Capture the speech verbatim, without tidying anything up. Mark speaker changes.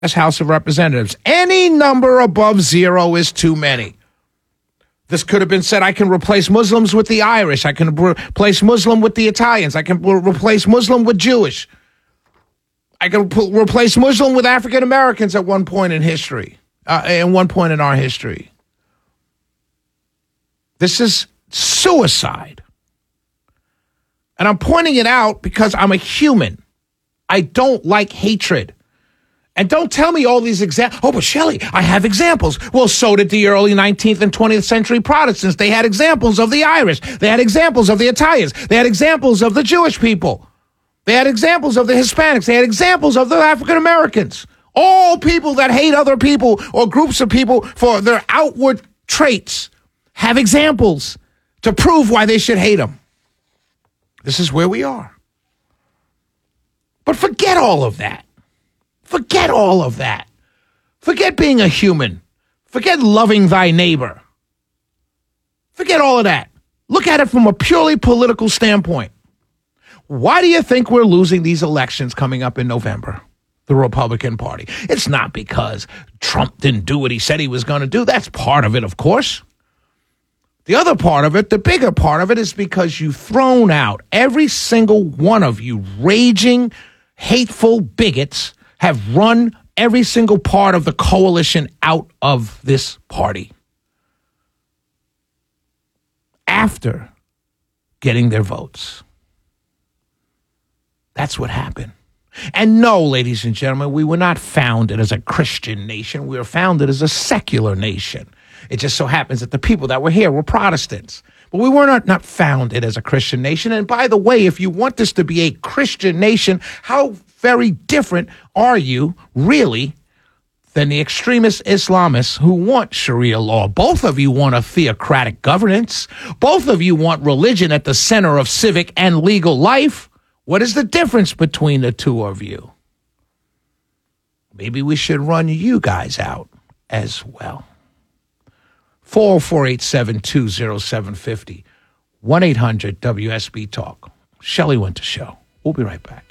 Speaker 1: House of Representatives. Any number above zero is too many. This could have been said, I can replace Muslims with the Irish. I can re- replace Muslim with the Italians. I can re- replace Muslim with Jewish. I can p- replace Muslim with African Americans at one point in history, uh, at one point in our history. This is suicide. And I'm pointing it out because I'm a human. I don't like hatred. And don't tell me all these examples. Oh, but Shelley, I have examples. Well, so did the early nineteenth and twentieth century Protestants. They had examples of the Irish. They had examples of the Italians. They had examples of the Jewish people. They had examples of the Hispanics. They had examples of the African Americans. All people that hate other people or groups of people for their outward traits have examples to prove why they should hate them. This is where we are. But forget all of that. Forget all of that. Forget being a human. Forget loving thy neighbor. Forget all of that. Look at it from a purely political standpoint. Why do you think we're losing these elections coming up in November? The Republican Party. It's not because Trump didn't do what he said he was going to do. That's part of it, of course. The other part of it, the bigger part of it, is because you've thrown out every single one of you raging, hateful bigots have run every single part of the coalition out of this party after getting their votes. That's what happened. And no, ladies and gentlemen, we were not founded as a Christian nation. We were founded as a secular nation. It just so happens that the people that were here were Protestants. But we were not, not founded as a Christian nation. And by the way, if you want this to be a Christian nation, how very different are you really than the extremist Islamists who want Sharia law? Both of you want a theocratic governance. Both of you want religion at the center of civic and legal life. What is the difference between the two of you? Maybe we should run you guys out as well. four oh four, eight seven two, oh seven five oh, one eight hundred W S B Talk. Shelley Winter Show. We'll be right back.